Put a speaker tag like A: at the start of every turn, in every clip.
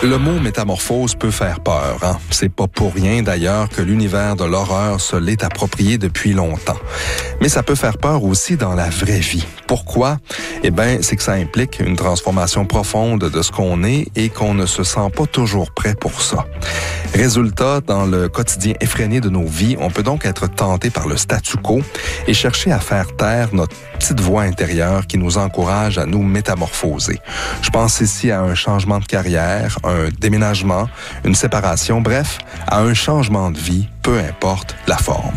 A: Le mot métamorphose peut faire peur, hein? C'est pas pour rien d'ailleurs que l'univers de l'horreur se l'est approprié depuis longtemps. Mais ça peut faire peur aussi dans la vraie vie. Pourquoi? Eh bien, c'est que ça implique une transformation profonde de ce qu'on est et qu'on ne se sent pas toujours prêt pour ça. Résultat, dans le quotidien effréné de nos vies, on peut donc être tenté par le statu quo et chercher à faire taire notre petite voix intérieure qui nous encourage à nous métamorphoser. Je pense ici à un changement de carrière, un déménagement, une séparation, bref, à un changement de vie, peu importe la forme.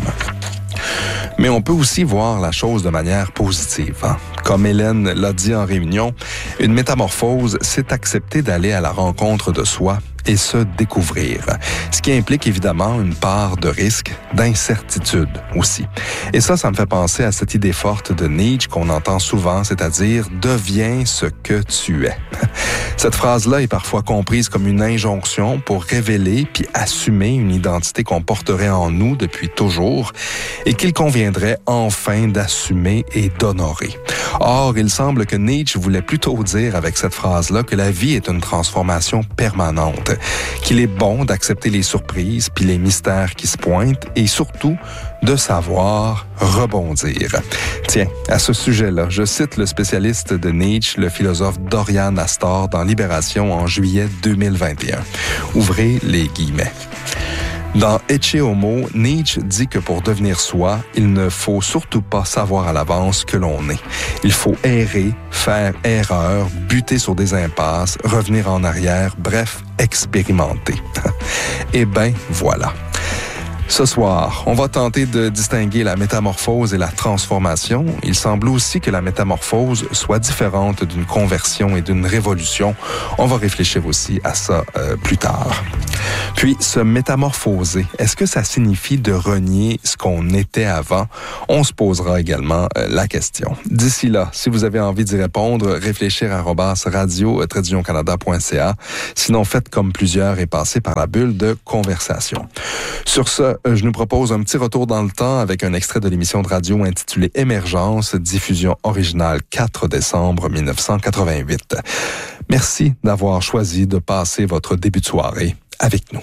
A: Mais on peut aussi voir la chose de manière positive, hein? Comme Hélène l'a dit en réunion, une métamorphose, c'est accepter d'aller à la rencontre de soi et se découvrir. Ce qui implique évidemment une part de risque, d'incertitude aussi. Et ça me fait penser à cette idée forte de Nietzsche qu'on entend souvent, c'est-à-dire « deviens ce que tu es ». Cette phrase-là est parfois comprise comme une injonction pour révéler puis assumer une identité qu'on porterait en nous depuis toujours et qu'il conviendrait enfin d'assumer et d'honorer. Or, il semble que Nietzsche voulait plutôt dire avec cette phrase-là que la vie est une transformation permanente, qu'il est bon d'accepter les surprises puis les mystères qui se pointent et surtout de savoir rebondir. Tiens, à ce sujet-là, je cite le spécialiste de Nietzsche, le philosophe Dorian Astor, dans Libération en juillet 2021. Ouvrez les guillemets. Dans Ecce Homo, Nietzsche dit que pour devenir soi, il ne faut surtout pas savoir à l'avance que l'on est. Il faut errer, faire erreur, buter sur des impasses, revenir en arrière, bref, expérimenter. Eh ben, voilà. Ce soir, on va tenter de distinguer la métamorphose et la transformation. Il semble aussi que la métamorphose soit différente d'une conversion et d'une révolution. On va réfléchir aussi à ça plus tard. Puis, se métamorphoser, est-ce que ça signifie de renier ce qu'on était avant? On se posera également la question. D'ici là, si vous avez envie d'y répondre, réfléchir à radio-canada.ca. Sinon, faites comme plusieurs et passez par la bulle de conversation. Sur ce, je nous propose un petit retour dans le temps avec un extrait de l'émission de radio intitulée Émergence, diffusion originale 4 décembre 1988. Merci d'avoir choisi de passer votre début de soirée avec nous.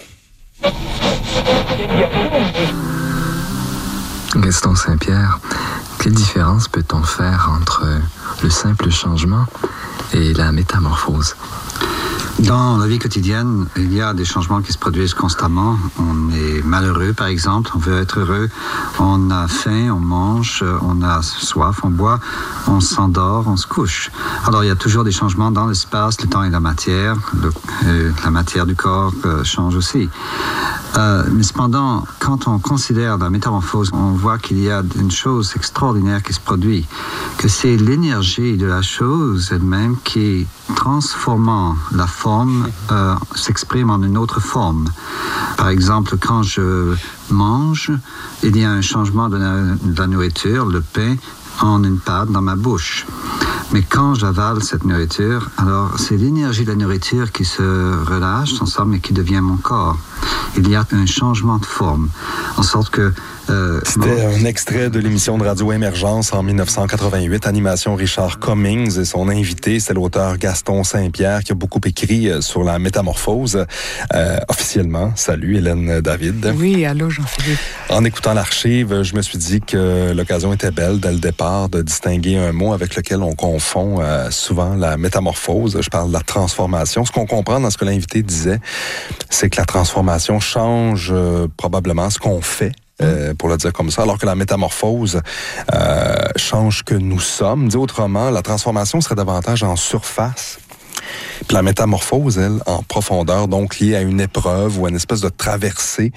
B: Gaston Saint-Pierre, quelle différence peut-on faire entre le simple changement et la métamorphose?
C: Dans la vie quotidienne, il y a des changements qui se produisent constamment. On est malheureux, par exemple, on veut être heureux. On a faim, on mange, on a soif, on boit, on s'endort, on se couche. Alors, il y a toujours des changements dans l'espace, le temps et la matière. La matière du corps change aussi. Mais cependant, quand on considère la métamorphose, on voit qu'il y a une chose extraordinaire qui se produit, que c'est l'énergie de la chose elle-même qui, transformant la forme, s'exprime en une autre forme. Par exemple, quand je mange, il y a un changement de la nourriture, le pain, en une pâte dans ma bouche. Mais quand j'avale cette nourriture, alors c'est l'énergie de la nourriture qui se relâche ensemble et qui devient mon corps. Il y a un changement de forme, en sorte que...
A: C'était un extrait de l'émission de radio Émergence en 1988, animation Richard Cummings, et son invité, c'est l'auteur Gaston Saint-Pierre qui a beaucoup écrit sur la métamorphose. Officiellement, salut Hélène David.
D: Oui, allô Jean-Philippe.
A: En écoutant l'archive, je me suis dit que l'occasion était belle dès le départ de distinguer un mot avec lequel on confond souvent la métamorphose. Je parle de la transformation. Ce qu'on comprend dans ce que l'invité disait, c'est que la transformation change probablement ce qu'on fait. Pour le dire comme ça, alors que la métamorphose change que nous sommes. Dit autrement, la transformation serait davantage en surface. Puis la métamorphose, elle, en profondeur, donc liée à une épreuve ou à une espèce de traversée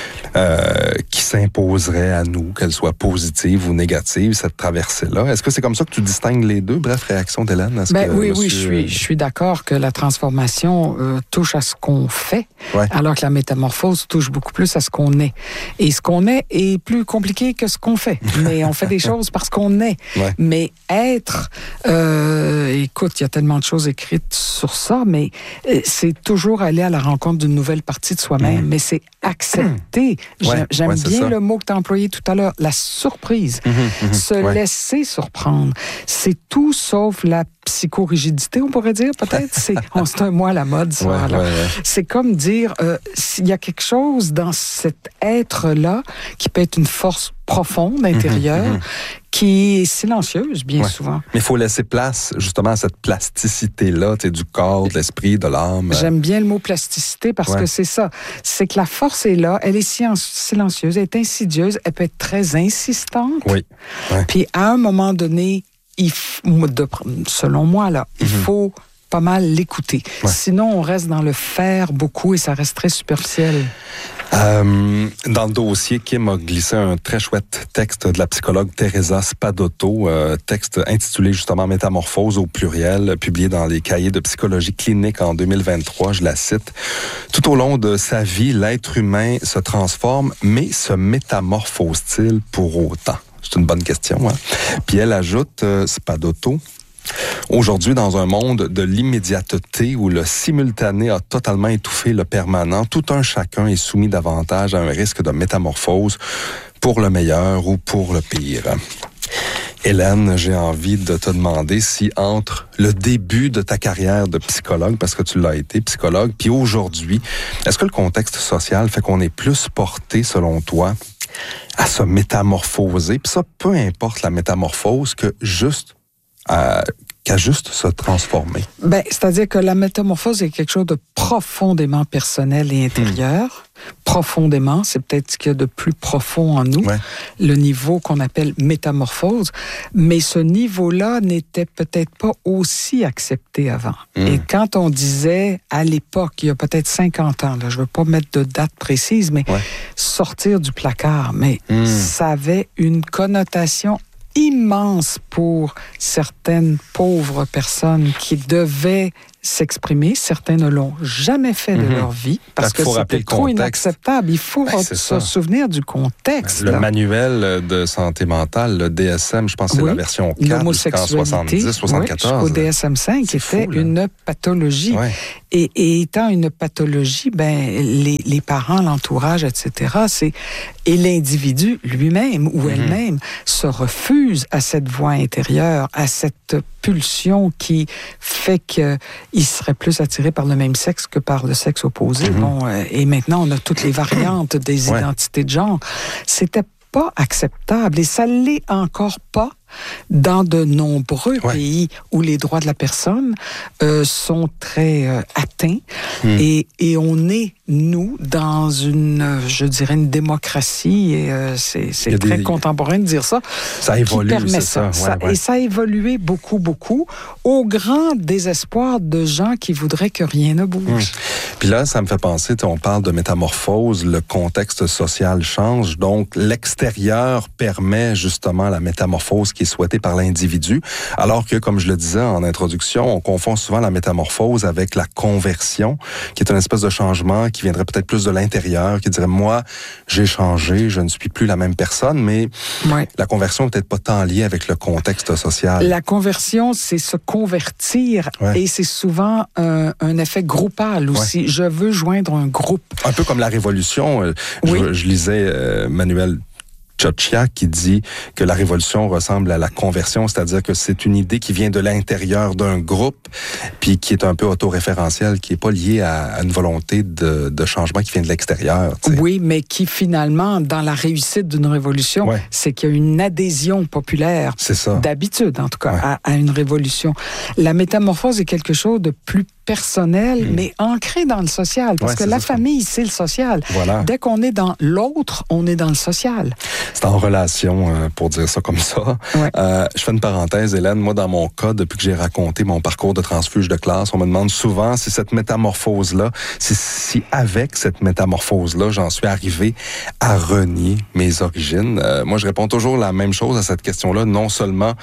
A: qui s'imposerait à nous, qu'elle soit positive ou négative, cette traversée-là. Est-ce que c'est comme ça que tu distingues les deux? Bref, réaction d'Hélène.
D: Oui, je suis d'accord que la transformation touche à ce qu'on fait, ouais, alors que la métamorphose touche beaucoup plus à ce qu'on est. Et ce qu'on est plus compliqué que ce qu'on fait. Mais on fait des choses parce qu'on est. Ouais. Mais être, écoute, il y a tellement de choses écrites sur ça, mais c'est toujours aller à la rencontre d'une nouvelle partie de soi-même, mais c'est accepter. J'aime bien le mot que tu as employé tout à l'heure, la surprise. Se laisser surprendre. C'est tout sauf la psychorigidité, on pourrait dire, peut-être. C'est un mot à la mode, ça. C'est comme dire, s'il y a quelque chose dans cet être-là qui peut être une force profonde, intérieure, qui est silencieuse, bien souvent.
A: Mais il faut laisser place, justement, à cette plasticité-là, du corps, de l'esprit, de l'âme.
D: J'aime bien le mot plasticité parce que c'est ça. C'est que la force est là, elle est silencieuse, elle est insidieuse, elle peut être très insistante. Puis, à un moment donné, selon moi, là, il faut pas mal l'écouter. Sinon, on reste dans le faire beaucoup et ça reste très superficiel.
A: Dans le dossier, Kim a glissé un très chouette texte de la psychologue Teresa Spadotto, texte intitulé justement « Métamorphose » au pluriel, publié dans les cahiers de psychologie clinique en 2023, je la cite. « Tout au long de sa vie, l'être humain se transforme, mais se métamorphose-t-il pour autant? » C'est une bonne question. Puis elle ajoute, Spadotto, aujourd'hui, dans un monde de l'immédiateté où le simultané a totalement étouffé le permanent, tout un chacun est soumis davantage à un risque de métamorphose pour le meilleur ou pour le pire. Hélène, j'ai envie de te demander si entre le début de ta carrière de psychologue, parce que tu l'as été psychologue, puis aujourd'hui, est-ce que le contexte social fait qu'on est plus porté, selon toi, à se métamorphoser, puis ça, peu importe la métamorphose, qu'à juste se transformer?
D: C'est-à-dire que la métamorphose est quelque chose de profondément personnel et intérieur. Profondément, c'est peut-être ce qu'il y a de plus profond en nous, le niveau qu'on appelle métamorphose. Mais ce niveau-là n'était peut-être pas aussi accepté avant. Et quand on disait, à l'époque, il y a peut-être 50 ans, là, je ne veux pas mettre de date précise, mais sortir du placard, mais ça avait une connotation immense pour certaines pauvres personnes qui devaient s'exprimer. Certains ne l'ont jamais fait de leur vie parce que c'était trop inacceptable. Il faut se souvenir du contexte.
A: Le manuel de santé mentale, le DSM, je pense que c'est la version 4,
D: l'homosexualité,
A: 70, 74.
D: Jusqu'au DSM-5, qui était une pathologie. Et étant une pathologie, les parents, l'entourage, etc., et l'individu lui-même ou elle-même se refuse à cette voix intérieure, à cette pulsion qui fait qu'il serait plus attiré par le même sexe que par le sexe opposé. Et maintenant, on a toutes les variantes des identités de genre. C'était pas acceptable et ça l'est encore pas dans de nombreux pays où les droits de la personne sont très atteints et on est, nous, dans une, je dirais, une démocratie et c'est très contemporain de dire ça.
A: Ça évolue,
D: qui permet ça. Et ça a évolué beaucoup, beaucoup, au grand désespoir de gens qui voudraient que rien ne bouge.
A: Puis là, ça me fait penser, on parle de métamorphose, le contexte social change, donc l'extérieur permet justement la métamorphose qui est souhaitée par l'individu, alors que, comme je le disais en introduction, on confond souvent la métamorphose avec la conversion, qui est une espèce de changement qui viendrait peut-être plus de l'intérieur, qui dirait, moi, j'ai changé, je ne suis plus la même personne, mais la conversion n'est peut-être pas tant liée avec le contexte social.
D: La conversion, c'est se convertir, et c'est souvent un effet groupal aussi. Je veux joindre un groupe.
A: Un peu comme la révolution. Je lisais Manuel Chocia qui dit que la révolution ressemble à la conversion, c'est-à-dire que c'est une idée qui vient de l'intérieur d'un groupe, puis qui est un peu autoréférentielle, qui n'est pas liée à une volonté de changement qui vient de l'extérieur. T'sais.
D: Oui, mais qui finalement, dans la réussite d'une révolution, c'est qu'il y a une adhésion populaire, d'habitude en tout cas, à une révolution. La métamorphose est quelque chose de plus personnel, mais ancré dans le social, parce que la famille, c'est le social. Dès qu'on est dans l'autre, on est dans le social.
A: C'est en relation, pour dire ça comme ça. Je fais une parenthèse, Hélène. Moi, dans mon cas, depuis que j'ai raconté mon parcours de transfuge de classe, on me demande souvent si cette métamorphose-là, si avec cette métamorphose-là, j'en suis arrivé à renier mes origines. Moi, je réponds toujours la même chose à cette question-là. Non seulement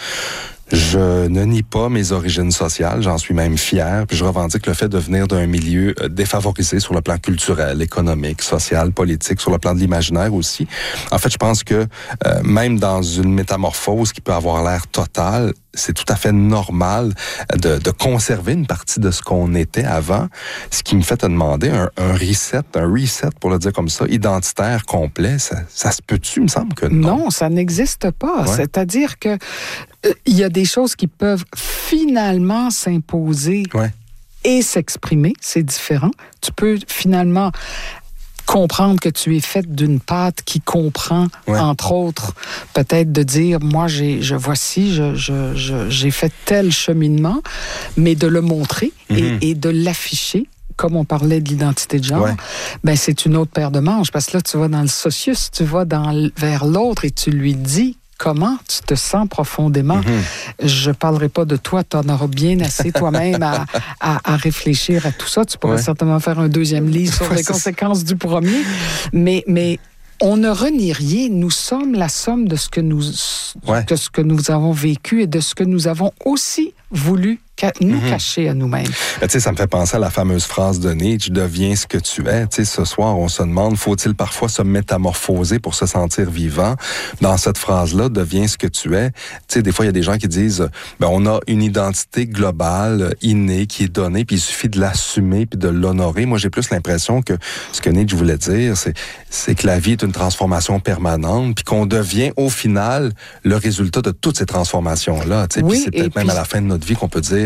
A: je ne nie pas mes origines sociales, j'en suis même fier, puis je revendique le fait de venir d'un milieu défavorisé sur le plan culturel, économique, social, politique, sur le plan de l'imaginaire aussi. En fait, je pense que même dans une métamorphose qui peut avoir l'air totale, c'est tout à fait normal de conserver une partie de ce qu'on était avant, ce qui me fait te demander un reset pour le dire comme ça, identitaire complet, ça se peut-tu? Il me semble que non.
D: Non, ça n'existe pas.
A: Ouais.
D: C'est-à-dire que il y a des choses qui peuvent finalement s'imposer et s'exprimer, c'est différent. Tu peux finalement comprendre que tu es faite d'une pâte qui comprend, entre autres, peut-être de dire, moi, j'ai fait tel cheminement, mais de le montrer et de l'afficher. Comme on parlait de l'identité de genre, ben c'est une autre paire de manches. Parce que là, tu vas dans le socius, tu vas vers l'autre et tu lui dis comment tu te sens profondément. Je parlerai pas de toi, tu en auras bien assez toi-même à réfléchir à tout ça. Tu pourrais certainement faire un deuxième livre sur les conséquences du premier. Mais on ne renie rien. Nous sommes la somme de ce que nous avons vécu et de ce que nous avons aussi voulu nous cacher à nous-mêmes.
A: Tu sais, ça me fait penser à la fameuse phrase de Nietzsche, « Deviens ce que tu es ». Tu sais, ce soir, on se demande, faut-il parfois se métamorphoser pour se sentir vivant? Dans cette phrase-là, « Deviens ce que tu es », tu sais, des fois, il y a des gens qui disent, on a une identité globale, innée, qui est donnée, puis il suffit de l'assumer puis de l'honorer. Moi, j'ai plus l'impression que ce que Nietzsche voulait dire, c'est que la vie est une transformation permanente, puis qu'on devient, au final, le résultat de toutes ces transformations-là. Tu sais, puis c'est peut-être même à la fin de notre vie qu'on peut dire,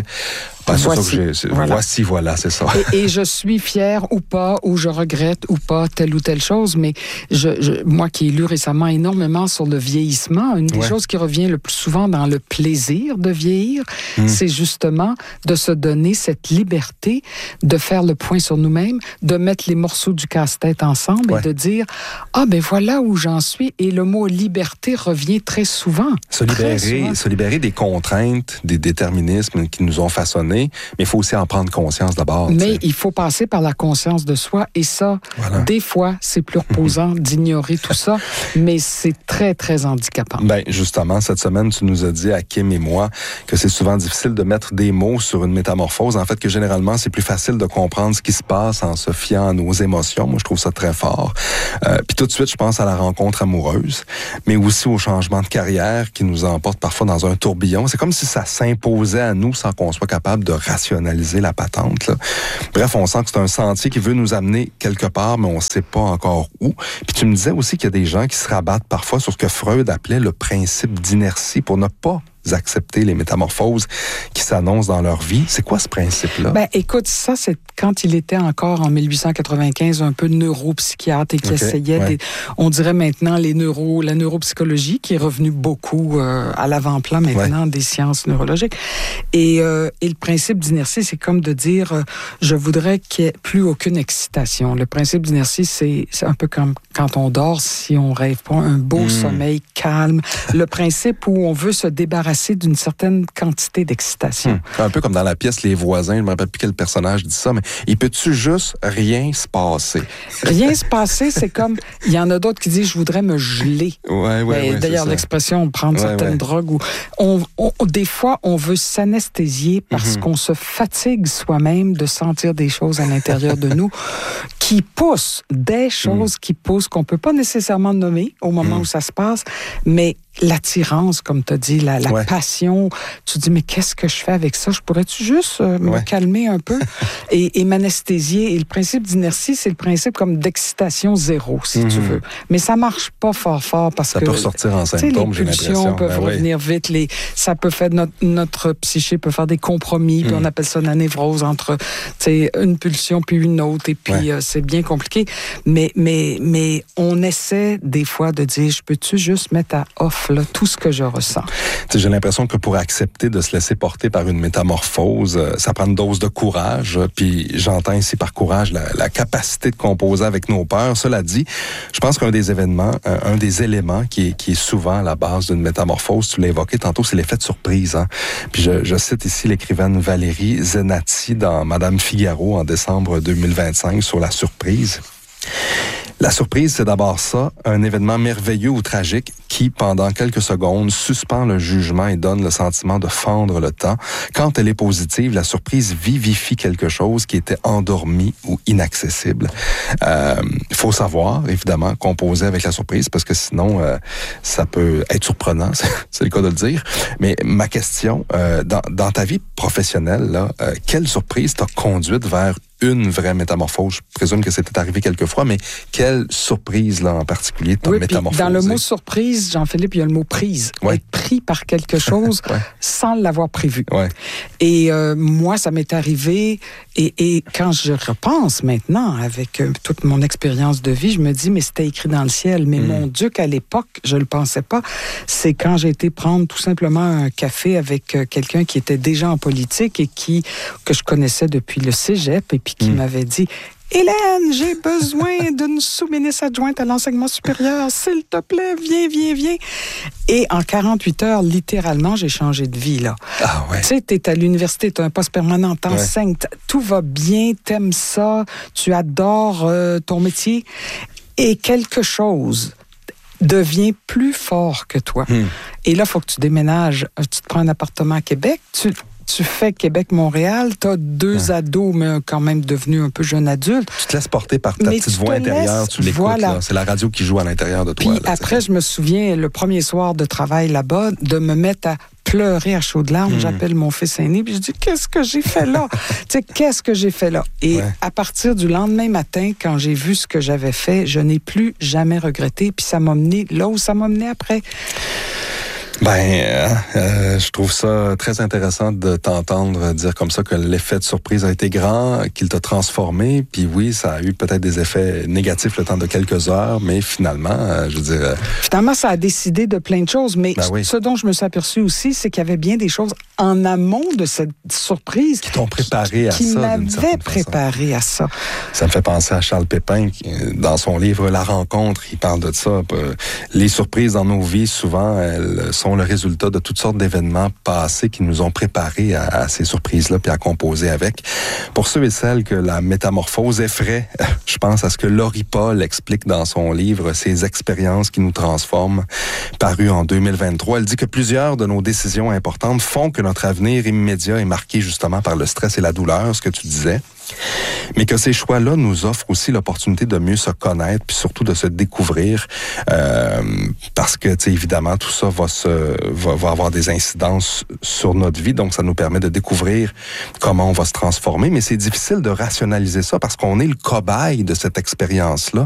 A: voilà, c'est ça.
D: Et je suis fière ou pas, ou je regrette ou pas telle ou telle chose, mais moi qui ai lu récemment énormément sur le vieillissement, une des choses qui revient le plus souvent dans le plaisir de vieillir, c'est justement de se donner cette liberté de faire le point sur nous-mêmes, de mettre les morceaux du casse-tête ensemble et de dire, ben voilà où j'en suis. Et le mot liberté revient très souvent.
A: Se libérer des contraintes, des déterminismes qui nous ont façonnés, mais il faut aussi en prendre conscience d'abord.
D: Mais il faut passer par la conscience de soi, et ça, des fois, c'est plus reposant d'ignorer tout ça, mais c'est très, très handicapant.
A: Justement, cette semaine, tu nous as dit à Kim et moi que c'est souvent difficile de mettre des mots sur une métamorphose. En fait, que généralement, c'est plus facile de comprendre ce qui se passe en se fiant à nos émotions. Moi, je trouve ça très fort. Puis tout de suite, je pense à la rencontre amoureuse, mais aussi au changement de carrière qui nous emporte parfois dans un tourbillon. C'est comme si ça s'imposait à nous sans qu'on soit capable de rationaliser la patente, là. Bref, on sent que c'est un sentier qui veut nous amener quelque part, mais on ne sait pas encore où. Puis tu me disais aussi qu'il y a des gens qui se rabattent parfois sur ce que Freud appelait le principe d'inertie pour ne pas accepter les métamorphoses qui s'annoncent dans leur vie. C'est quoi ce principe-là?
D: Écoute, ça, c'est quand il était encore en 1895 un peu neuropsychiatre et qui essayait on dirait maintenant la neuropsychologie qui est revenue beaucoup à l'avant-plan maintenant des sciences neurologiques. Et le principe d'inertie, c'est comme de dire je voudrais qu'il n'y ait plus aucune excitation. Le principe d'inertie, c'est un peu comme quand on dort, si on rêve pas un beau sommeil calme. Le principe où on veut se débarrasser d'une certaine quantité d'excitation.
A: Un peu comme dans la pièce Les Voisins, je ne me rappelle plus quel personnage dit ça, mais il peut-tu juste rien se passer?
D: Rien se passer, c'est comme, il y en a d'autres qui disent, je voudrais me geler. D'ailleurs, l'expression prendre certaines drogues, des fois, on veut s'anesthésier parce qu'on se fatigue soi-même de sentir des choses à l'intérieur de nous qui poussent, des choses qui poussent, qu'on ne peut pas nécessairement nommer au moment où ça se passe, mais l'attirance, comme tu as dit, la passion, tu dis, mais qu'est-ce que je fais avec ça? Je pourrais-tu juste me calmer un peu et m'anesthésier? Et le principe d'inertie, c'est le principe comme d'excitation zéro, si tu veux. Mais ça marche pas fort parce que...
A: Ça peut ressortir en symptômes, j'ai l'impression.
D: Les pulsions peuvent revenir vite. Ça peut faire... Notre psyché peut faire des compromis, puis on appelle ça la névrose entre une pulsion puis une autre, et puis c'est bien compliqué. Mais on essaie des fois de dire, je peux-tu juste mettre à off tout ce que je ressens?
A: J'ai l'impression que pour accepter de se laisser porter par une métamorphose, ça prend une dose de courage. Puis j'entends ici par courage la capacité de composer avec nos peurs. Cela dit, je pense qu'un des éléments qui est souvent à la base d'une métamorphose, tu l'as évoqué tantôt, c'est l'effet de surprise. Hein? Puis je cite ici l'écrivaine Valérie Zenati dans Madame Figaro en décembre 2025 sur la surprise. La surprise, c'est d'abord ça, un événement merveilleux ou tragique qui, pendant quelques secondes, suspend le jugement et donne le sentiment de fendre le temps. Quand elle est positive, la surprise vivifie quelque chose qui était endormi ou inaccessible. Il faut savoir, évidemment, composer avec la surprise, parce que sinon, ça peut être surprenant, c'est le cas de le dire. Mais ma question, dans ta vie professionnelle, là, quelle surprise t'a conduite vers une vraie métamorphose? Je présume que c'était arrivé quelques fois, mais quelle surprise, là, en particulier, t'a métamorphosé?
D: Dans le mot surprise, Jean-Philippe, il y a le mot prise.
A: Ouais.
D: Être pris par quelque chose sans l'avoir prévu.
A: Ouais.
D: Et moi, ça m'est arrivé, et quand je repense maintenant, avec toute mon expérience de vie, je me dis, mais c'était écrit dans le ciel. Mais mon Dieu, qu'à l'époque, je le pensais pas. C'est quand j'ai été prendre tout simplement un café avec quelqu'un qui était déjà en politique et que je connaissais depuis le cégep, et puis qui m'avait dit: Hélène, j'ai besoin d'une sous-ministre adjointe à l'enseignement supérieur. S'il te plaît, viens. Et en 48 heures, littéralement, j'ai changé de vie, là.
A: Ah ouais.
D: Tu sais, t'es à l'université, t'as un poste permanent, t'enseignes, tout va bien, t'aimes ça, tu adores ton métier. Et quelque chose devient plus fort que toi. Et là, il faut que tu déménages. Tu te prends un appartement à Québec, tu fais Québec-Montréal, tu as 2 ados, mais quand même devenus un peu jeunes adultes.
A: Tu te laisses porter par ta petite voix intérieure, tu l'écoutes. Voilà. C'est la radio qui joue à l'intérieur de toi.
D: Puis après, je me souviens, le premier soir de travail là-bas, de me mettre à pleurer à chaudes larmes. J'appelle mon fils aîné, puis je dis: qu'est-ce que j'ai fait là? Tu sais, qu'est-ce que j'ai fait là? Et à partir du lendemain matin, quand j'ai vu ce que j'avais fait, je n'ai plus jamais regretté, puis ça m'a mené là où ça m'a mené après.
A: Je trouve ça très intéressant de t'entendre dire comme ça que l'effet de surprise a été grand, qu'il t'a transformé. Puis oui, ça a eu peut-être des effets négatifs le temps de quelques heures, mais finalement, je veux dire...
D: Finalement, ça a décidé de plein de choses, mais ce dont je me suis aperçu aussi, c'est qu'il y avait bien des choses en amont de cette surprise
A: qui t'ont préparé à ça.
D: Qui m'avaient préparé à ça.
A: Ça me fait penser à Charles Pépin, qui, dans son livre La Rencontre, il parle de ça. Les surprises dans nos vies, souvent, elles sont le résultat de toutes sortes d'événements passés qui nous ont préparés à ces surprises-là, puis à composer avec. Pour ceux et celles que la métamorphose effraie, je pense à ce que Laurie Paul explique dans son livre « Ces expériences qui nous transforment », paru en 2023. Elle dit que plusieurs de nos décisions importantes font que notre avenir immédiat est marqué justement par le stress et la douleur, ce que tu disais. Mais que ces choix-là nous offrent aussi l'opportunité de mieux se connaître, puis surtout de se découvrir, parce que, tu sais, évidemment, tout ça va avoir des incidences sur notre vie, donc ça nous permet de découvrir comment on va se transformer, mais c'est difficile de rationaliser ça parce qu'on est le cobaye de cette expérience-là.